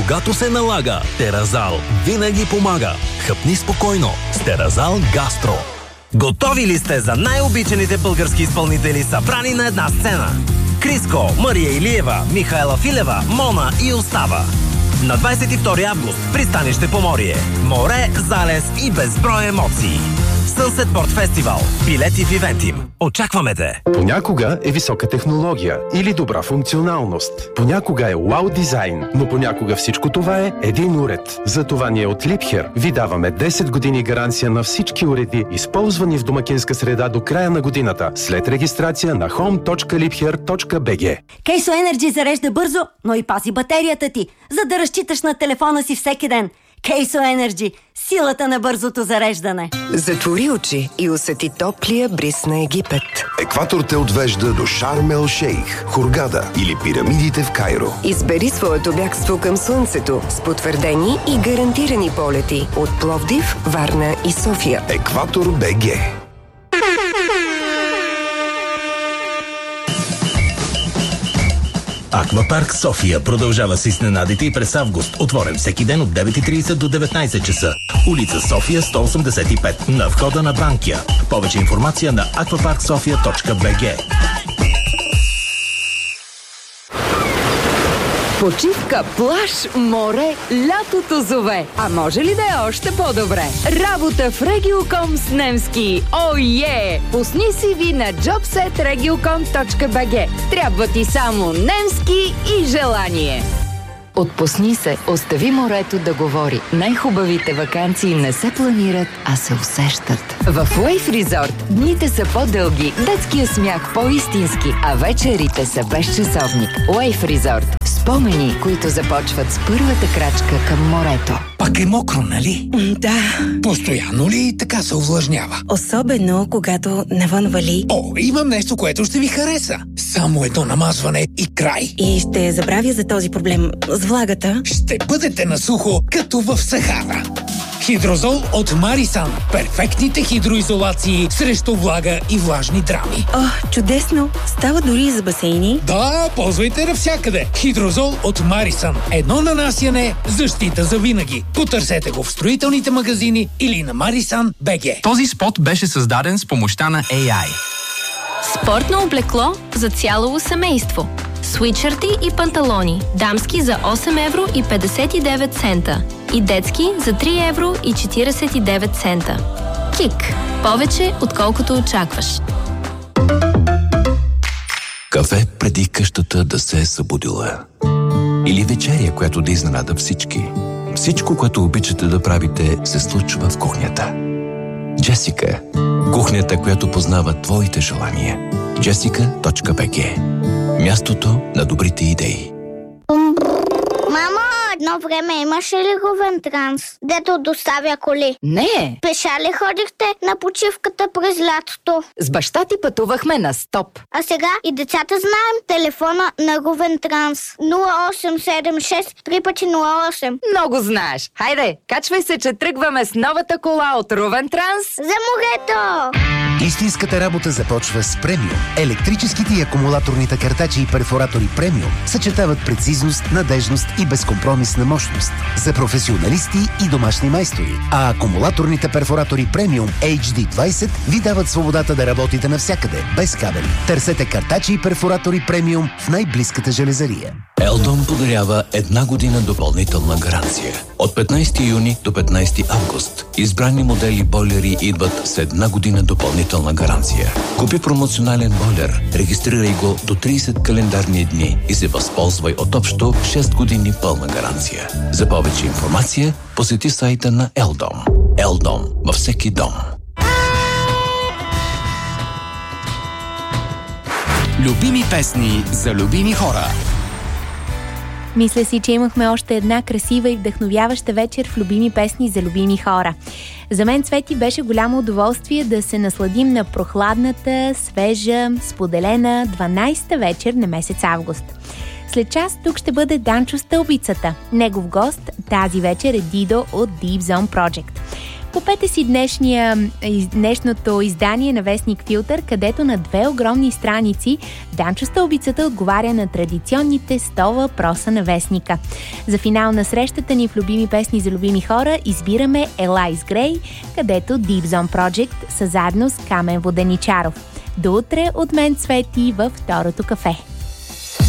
когато се налага. Теразал винаги помага. Хъпни спокойно с Теразал Гастро. Готови ли сте за най-обичаните български изпълнители, събрани на една сцена? Криско, Мария Илиева, Михаела Филева, Мона и Остава. На 22 август пристанище Поморие. Море, залез и безброй емоции. Sunset Port Festival. Билети в Ивентим. Очакваме те! Понякога е висока технология или добра функционалност. Понякога е вау дизайн, но понякога всичко това е един уред. Затова ние от Liebherr ви даваме 10 години гаранция на всички уреди, използвани в домакинска среда до края на годината, след регистрация на home.liebherr.bg. Кейсо Енерджи зарежда бързо, но и пази батерията ти, за да разчиташ на телефона си всеки ден. Кейсо Енерджи – силата на бързото зареждане. Затвори очи и усети топлия бриз на Египет. Екватор те отвежда до Шарм ел Шейх, Хургада или пирамидите в Кайро. Избери своето бягство към слънцето с потвърдени и гарантирани полети от Пловдив, Варна и София. Екватор БГ. Аквапарк София продължава с изненадите и през август. Отворен всеки ден от 9:30 до 19 часа. Улица София 185 на входа на Банкия. Повече информация на aquaparksofia.bg. Почивка, плаж, море, лятото зове. А може ли да е още по-добре? Работа в Regiocom с немски. Ое! Пусни CV на jobset.regiocom.bg. Трябва ти само немски и желание. Отпусни се, остави морето да говори. Най-хубавите ваканции не се планират, а се усещат. В Wave Resort дните са по-дълги, детския смях по-истински, а вечерите са без часовник. Wave Resort. Спомени, които започват с първата крачка към морето. Пак е мокро, нали? Да. Постоянно ли така се увлажнява? Особено, когато навън вали. О, имам нещо, което ще ви хареса. Само едно намазване и край. И ще забравя за този проблем с влагата. Ще бъдете на сухо, като в Сахара. Хидрозол от Марисан. Перфектните хидроизолации срещу влага и влажни драми. О, чудесно! Става дори и за басейни. Да, ползвайте навсякъде. Хидрозол от Марисан. Едно нанасяне, защита за винаги. Потърсете го в строителните магазини или на Marisan.bg. Този спот беше създаден с помощта на AI. Спортно облекло за цяло семейство. Свитшърти и панталони. Дамски за 8 евро и 59 цента. И детски за 3 евро и 49 цента. Кик. Повече, отколкото очакваш. Кафе преди къщата да се е събудила. Или вечеря, която да изненада всички. Всичко, което обичате да правите, се случва в кухнята. Джесика. Кухнята, която познава твоите желания. Jessica.bg. Мястото на добрите идеи. Мамо, едно време имаше ли Говентранс, дето доставя коли? Не. Пеша ли ходихте на почивката през лятото? С баща ти пътувахме на стоп. А сега и децата знаем телефона на Говентранс. 0876 3x08. Много знаеш. Хайде, качвай се, че тръгваме с новата кола от Ровентранс. За морето! Истинската работа започва с Премиум. Електрическите и акумулаторните картачи и перфоратори Премиум съчетават прецизност, надежност и безкомпромисна мощност за професионалисти и домашни майстори. А акумулаторните перфоратори Премиум HD20 ви дават свободата да работите навсякъде, без кабели. Търсете картачи и перфоратори Премиум в най-близката железария. Елдон подарява 1 година допълнителна гаранция. От 15 юни до 15 август избрани модели бойлери идват с 1 година допълнителна гаранция. Купи промоционален бойлер, регистрирай го до 30 календарни дни и се възползвай от общо 6 години пълна гаранция. За повече информация посети сайта на Елдом. Елдом във всеки дом. Любими песни за любими хора. Мисля си, че имахме още една красива и вдъхновяваща вечер в любими песни за любими хора. За мен, Цвети, беше голямо удоволствие да се насладим на прохладната, свежа, споделена 12-та вечер на месец август. След час тук ще бъде Данчо Стълбицата. Негов гост тази вечер е Дидо от Deep Zone Project. Купете си днешното издание на вестник Филтър, където на 2 огромни страници Данчо Стълбицата отговаря на традиционните 100 въпроса на вестника. За финал на срещата ни в Любими песни за любими хора избираме Елайс Грей, където Deep Zone Project са заедно с Камен Воденичаров. До утре от мен, Цвети, във второто кафе.